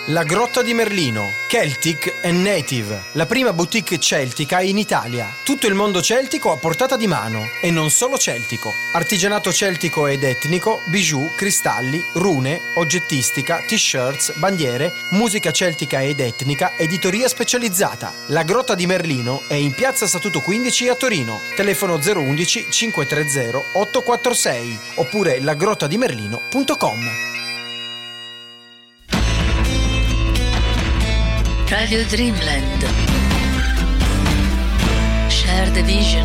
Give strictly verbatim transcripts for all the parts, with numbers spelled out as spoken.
La Grotta di Merlino, Celtic and Native, la prima boutique celtica in Italia. Tutto il mondo celtico a portata di mano, e non solo celtico. Artigianato celtico ed etnico, bijou, cristalli, rune, oggettistica, t-shirts, bandiere, musica celtica ed etnica, editoria specializzata. La Grotta di Merlino è in piazza Statuto quindici a Torino. Telefono zero uno uno cinque tre zero otto quattro sei oppure lagrottadimerlino punto com. Radio Dreamland. Share the vision.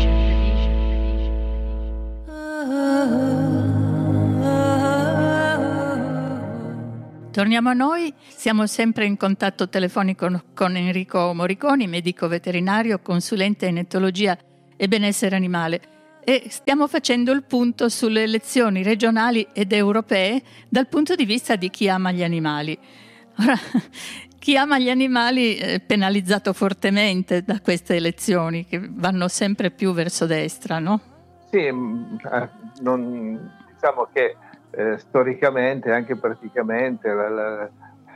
Torniamo a noi, siamo sempre in contatto telefonico con Enrico Moriconi, medico veterinario, consulente in etologia e benessere animale, e stiamo facendo il punto sulle elezioni regionali ed europee dal punto di vista di chi ama gli animali. Ora, chi ama gli animali è penalizzato fortemente da queste elezioni che vanno sempre più verso destra, no? Sì, eh, non, diciamo che eh, storicamente, anche praticamente, la, la,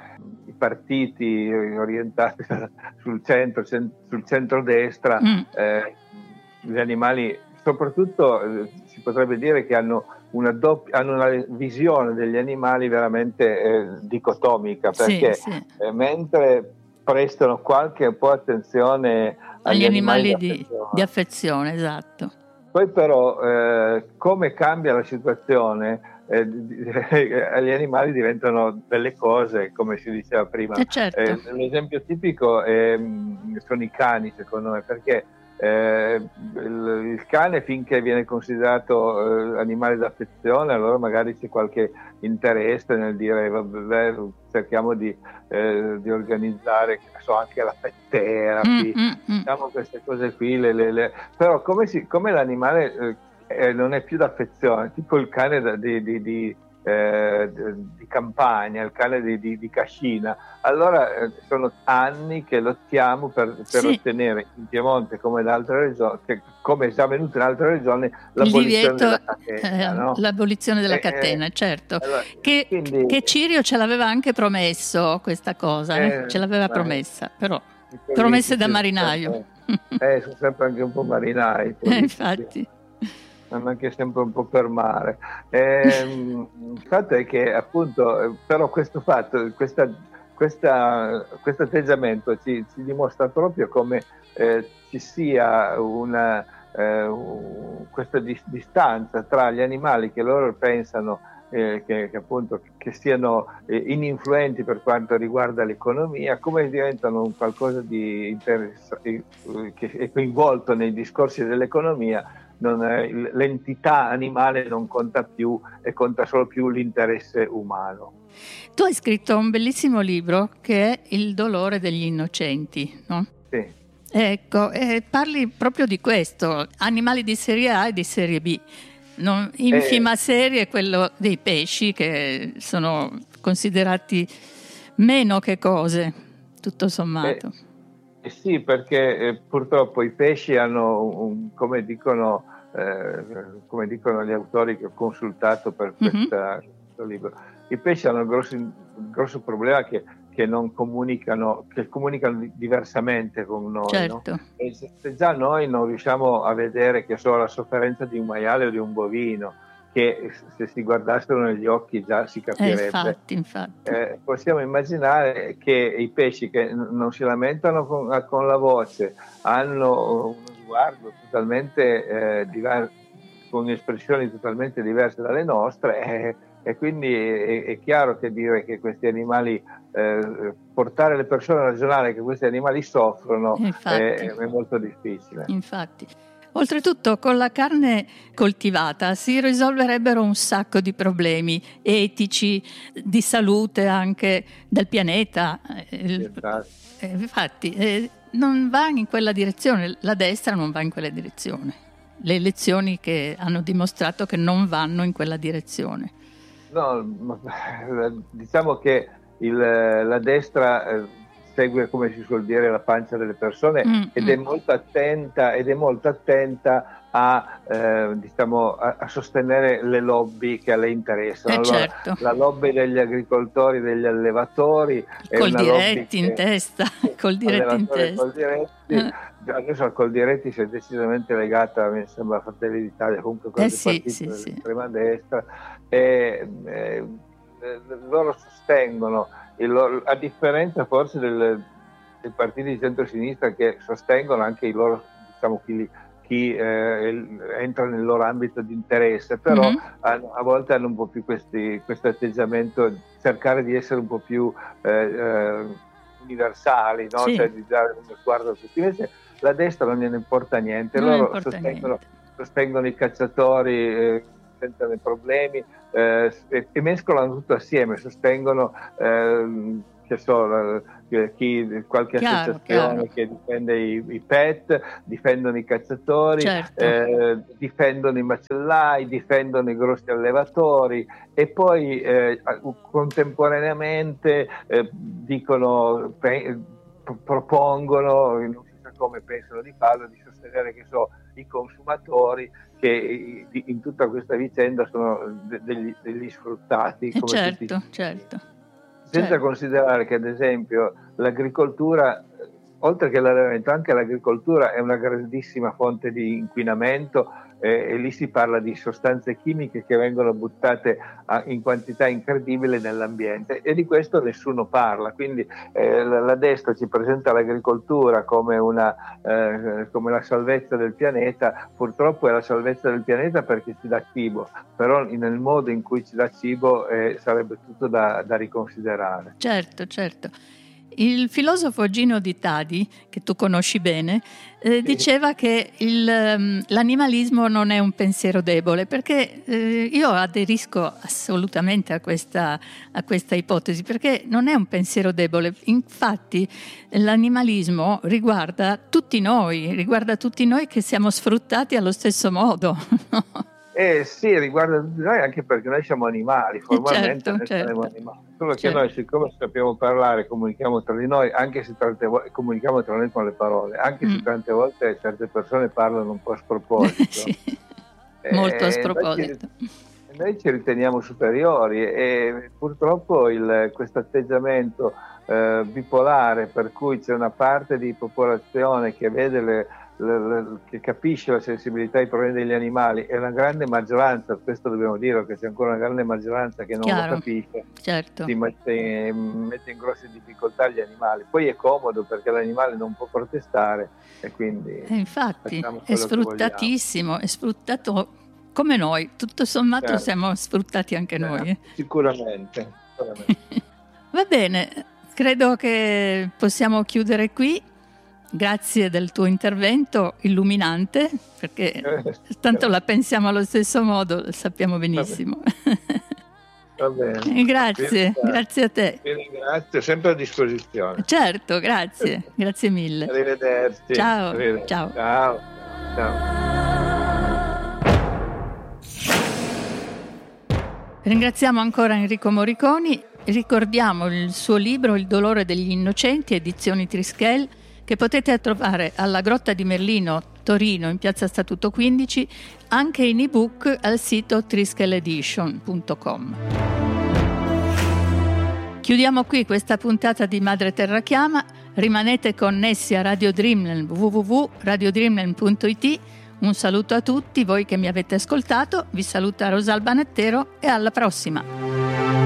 i partiti orientati sul centro, sul centrodestra, mm. eh, gli animali, soprattutto eh, si potrebbe dire che hanno una, doppia, hanno una visione degli animali veramente eh, dicotomica, perché sì, sì. Eh, mentre prestano qualche un po' attenzione agli, agli animali, animali di, affezione, di affezione, esatto. Poi però eh, come cambia la situazione, eh, gli animali diventano delle cose, come si diceva prima. Eh certo. eh, l'esempio tipico è, sono i cani, secondo me, perché Eh, il, il cane, finché viene considerato eh, animale d'affezione, allora magari c'è qualche interesse nel dire vabbè, cerchiamo di, eh, di organizzare, so, anche la pet therapy, mm, mm, diciamo queste cose qui, le, le, le... però come, si, come l'animale eh, non è più d'affezione, tipo il cane da, di, di, di Eh, di campagna, il cane di, di, di cascina, allora eh, sono anni che lottiamo per, per sì. ottenere in Piemonte, come in altre regioni, che, come è già avvenuto in altre regioni, l'abolizione divieto, della catena, eh, no? l'abolizione della eh, catena, eh, certo, allora, che, quindi, che Cirio ce l'aveva anche promesso questa cosa, eh, ce l'aveva beh, promessa, però promesse da marinaio. Sempre, eh, sono sempre anche un po' marinai. Eh, infatti. Anche sempre un po' per mare. Eh, il fatto è che appunto, però questo fatto, questa, questa, questo atteggiamento ci, ci dimostra proprio come eh, ci sia una eh, questa dis- distanza tra gli animali che loro pensano eh, che, che appunto che siano eh, ininfluenti per quanto riguarda l'economia, come diventano un qualcosa di interess- eh, che è coinvolto nei discorsi dell'economia. Non è, l'entità animale non conta più e conta solo più l'interesse umano. Tu hai scritto un bellissimo libro che è Il dolore degli innocenti, no? Sì. Ecco, eh, parli proprio di questo, animali di serie A e di serie B. Non, infima eh, serie è quello dei pesci, che sono considerati meno che cose, tutto sommato. Eh. Eh sì, perché eh, purtroppo i pesci hanno, un, come, dicono, eh, come dicono gli autori che ho consultato per questa, mm-hmm. questo libro, i pesci hanno un grosso, un grosso problema che, che non comunicano, che comunicano diversamente con noi. Certo. No? E se, se già noi non riusciamo a vedere che so la sofferenza di un maiale o di un bovino, che se si guardassero negli occhi già si capirebbe. Eh, infatti, infatti. Eh, possiamo immaginare che i pesci che n- non si lamentano con, con la voce, hanno uno sguardo totalmente eh, diverso, con espressioni totalmente diverse dalle nostre, eh, e quindi è, è chiaro che dire che questi animali, eh, portare le persone a ragionare che questi animali soffrono è, è molto difficile. Infatti. Oltretutto, con la carne coltivata si risolverebbero un sacco di problemi etici, di salute anche del pianeta. Esatto. Eh, infatti, eh, non va in quella direzione, la destra non va in quella direzione. Le elezioni che hanno dimostrato che non vanno in quella direzione. No, diciamo che il, la destra... Eh, segue, come si suol dire, la pancia delle persone mm, ed mm. è molto attenta ed è molto attenta a, eh, diciamo, a, a sostenere le lobby che a lei interessano. Eh, allora, certo. la lobby degli agricoltori, degli allevatori è Col una diretti lobby in che, testa, col diretti in allevatore testa. col diretti, Eh. adesso al Coldiretti si è decisamente legata, mi sembra, a Fratelli d'Italia, comunque Eh quasi sì, partiti sì, sì. dell'estrema destra, e eh, loro sostengono, il loro, a differenza forse del, dei partiti di centrosinistra che sostengono anche i loro, diciamo, chi, chi eh, entra nel loro ambito di interesse, però Mm-hmm. hanno, a volte hanno un po' più questi, questo atteggiamento, cercare di essere un po' più eh, eh, universali, no? Sì. Cioè di dare uno sguardo a tutti. Invece la destra non gliene importa niente, Non loro importa sostengono, niente. sostengono i cacciatori eh, senza dei problemi eh, e, e mescolano tutto assieme, sostengono eh, che so, la, chi, qualche Chiaro, associazione chiaro. che difende i, i pet, difendono i cacciatori, Certo. eh, difendono i macellai, difendono i grossi allevatori e poi eh, contemporaneamente eh, dicono, pe- propongono, non si sa come pensano di farlo, di sostenere che so, i consumatori che in tutta questa vicenda sono degli, degli sfruttati. Eh, come certo, tutti. certo. Senza certo. considerare che ad esempio l'agricoltura, oltre che l'allevamento, anche l'agricoltura è una grandissima fonte di inquinamento eh, e lì si parla di sostanze chimiche che vengono buttate a, in quantità incredibile nell'ambiente e di questo nessuno parla. Quindi eh, la, la destra ci presenta l'agricoltura come una eh, come la salvezza del pianeta. Purtroppo è la salvezza del pianeta perché ci dà cibo, però nel modo in cui ci dà cibo eh, sarebbe tutto da, da riconsiderare. Certo, certo. Il filosofo Gino Di Tadi, che tu conosci bene, eh, sì. diceva che il, um, l'animalismo non è un pensiero debole, perché eh, io aderisco assolutamente a questa, a questa ipotesi, perché non è un pensiero debole. Infatti l'animalismo riguarda tutti noi, riguarda tutti noi che siamo sfruttati allo stesso modo. Eh sì, riguarda noi anche perché noi siamo animali, formalmente certo, noi certo. siamo animali. Solo certo. che noi, siccome sappiamo parlare, comunichiamo tra di noi, anche se tante volte comunichiamo tra noi con le parole, anche mm. se tante volte certe persone parlano un po' a sproposito. sì. eh, Molto a sproposito. Noi ci, noi ci riteniamo superiori e purtroppo il, questo atteggiamento eh, bipolare, per cui c'è una parte di popolazione che vede le che capisce la sensibilità ai problemi degli animali e una grande maggioranza, questo dobbiamo dire che c'è ancora una grande maggioranza che non Chiaro, lo capisce, certo. si mette, mette in grosse difficoltà gli animali. Poi è comodo perché l'animale non può protestare e quindi e infatti è sfruttatissimo, è sfruttato come noi, tutto sommato certo. siamo sfruttati anche certo. noi. Eh? Sicuramente, sicuramente. Va bene, credo che possiamo chiudere qui. Grazie del tuo intervento illuminante, perché eh, tanto la pensiamo allo stesso modo, lo sappiamo benissimo. Va bene. Grazie, grazie a te. Vi ringrazio, sempre a disposizione. Certo, grazie, grazie mille. Arrivederci. Ciao. Arrivederci. Ciao. Ciao. Ciao. Ringraziamo ancora Enrico Morriconi, ricordiamo il suo libro Il dolore degli innocenti, edizioni Trischel, che potete trovare alla Grotta di Merlino, Torino, in piazza Statuto quindici, anche in ebook al sito trischel edition punto com. Chiudiamo qui questa puntata di Madre Terra Chiama. Rimanete connessi a Radio Dreamland, w w w punto radio dreamland punto i t. Un saluto a tutti voi che mi avete ascoltato, vi saluta Rosalba Nettero e alla prossima.